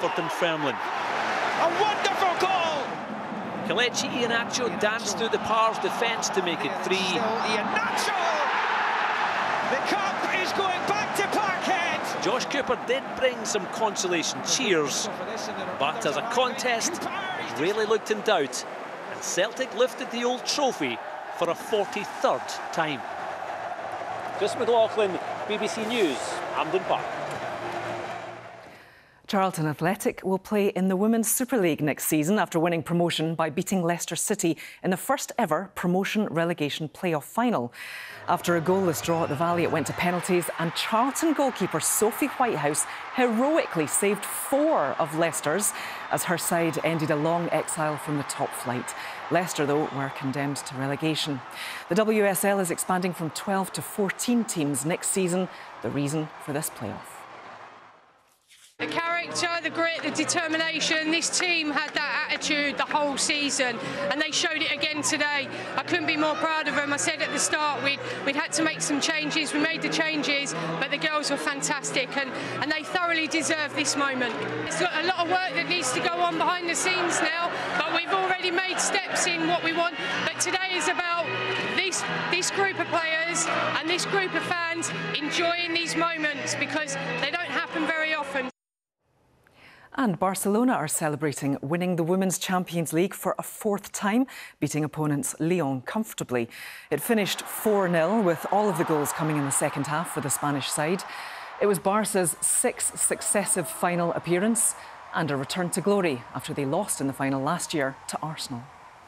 Salford and Fermlin. A wonderful goal! Kelechi Iheanacho danced through the Pars defence to make it 3. Still Iheanacho! The cup is going back to Parkhead! Josh Cooper did bring some consolation cheers, but as a contest, it really looked in doubt, and Celtic lifted the old trophy for a 43rd time. Chris McLaughlin, BBC News, Hampden Park. Charlton Athletic will play in the Women's Super League next season after winning promotion by beating Leicester City in the first ever promotion-relegation playoff final. After a goalless draw at the Valley, it went to penalties, and Charlton goalkeeper Sophie Whitehouse heroically saved 4 of Leicester's as her side ended a long exile from the top flight. Leicester, though, were condemned to relegation. The WSL is expanding from 12 to 14 teams next season. The reason for this playoff. The character, the grit, the determination, this team had that attitude the whole season, and they showed it again today. I couldn't be more proud of them. I said at the start we'd had to make some changes. We made the changes, but the girls were fantastic, and they thoroughly deserve this moment. There's a lot of work that needs to go on behind the scenes now, but we've already made steps in what we want. But today is about this group of players and this group of fans enjoying these moments, because they don't happen very often. And Barcelona are celebrating winning the Women's Champions League for a 4th time, beating opponents Lyon comfortably. It finished 4-0, with all of the goals coming in the second half for the Spanish side. It was Barca's 6th successive final appearance and a return to glory after they lost in the final last year to Arsenal.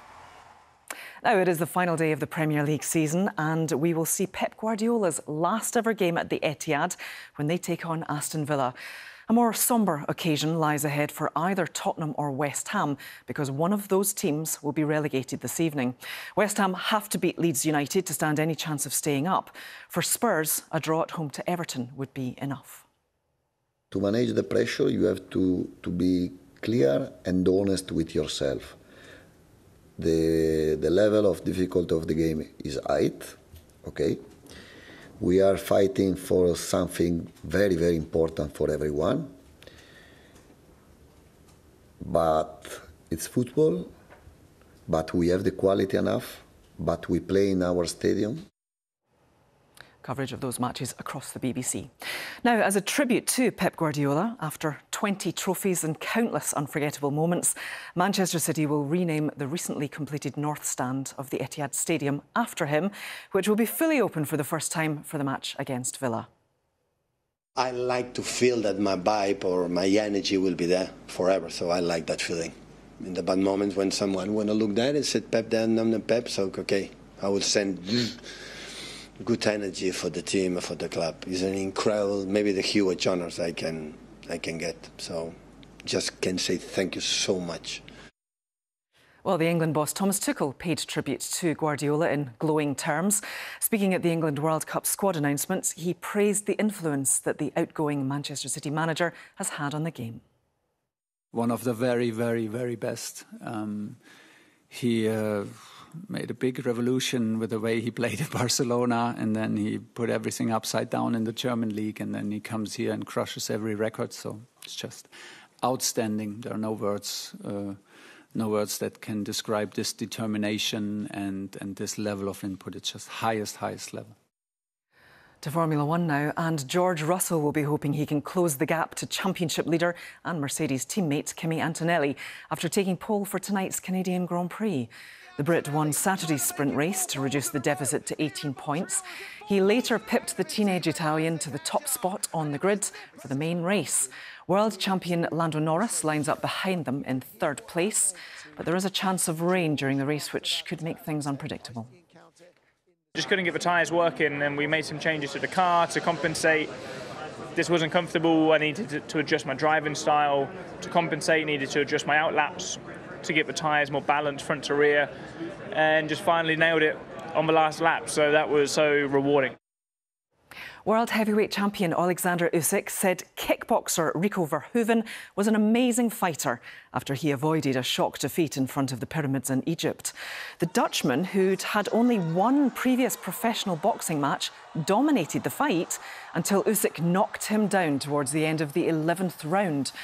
Now it is the final day of the Premier League season, and we will see Pep Guardiola's last ever game at the Etihad when they take on Aston Villa. A more sombre occasion lies ahead for either Tottenham or West Ham, because one of those teams will be relegated this evening. West Ham have to beat Leeds United to stand any chance of staying up. For Spurs, a draw at home to Everton would be enough. To manage the pressure, you have to be clear and honest with yourself. The level of difficulty of the game is high, okay? We are fighting for something very, very important for everyone. But it's football, but we have the quality enough, but we play in our stadium. Coverage of those matches across the BBC. Now, as a tribute to Pep Guardiola, after 20 trophies and countless unforgettable moments, Manchester City will rename the recently completed North Stand of the Etihad Stadium after him, which will be fully open for the first time for the match against Villa. I like to feel that my vibe or my energy will be there forever, so I like that feeling. In the bad moments when someone want to look there and said Pep there, I'm not Pep, so okay, I will send good energy for the team, for the club. It's an incredible, maybe the huge honors I can get. So just can say thank you so much. Well, the England boss Thomas Tuchel paid tribute to Guardiola in glowing terms. Speaking at the England World Cup squad announcements, he praised the influence that the outgoing Manchester City manager has had on the game. One of the very, very, very best. He made a big revolution with the way he played at Barcelona, and then he put everything upside down in the German league, and then he comes here and crushes every record. So it's just outstanding. There are no words that can describe this determination and this level of input. It's just highest level. To Formula One now, and George Russell will be hoping he can close the gap to championship leader and Mercedes teammate Kimi Antonelli after taking pole for tonight's Canadian Grand Prix. The Brit won Saturday's sprint race to reduce the deficit to 18 points. He later pipped the teenage Italian to the top spot on the grid for the main race. World champion Lando Norris lines up behind them in 3rd place, but there is a chance of rain during the race, which could make things unpredictable. Just couldn't get the tyres working, and we made some changes to the car to compensate. This wasn't comfortable. I needed to adjust my driving style to compensate, needed to adjust my outlaps to get the tyres more balanced front to rear, and just finally nailed it on the last lap, so that was so rewarding. World heavyweight champion Alexander Usyk said kickboxer Rico Verhoeven was an amazing fighter after he avoided a shock defeat in front of the pyramids in Egypt. The Dutchman, who'd had only one previous professional boxing match, dominated the fight until Usyk knocked him down towards the end of the 11th round.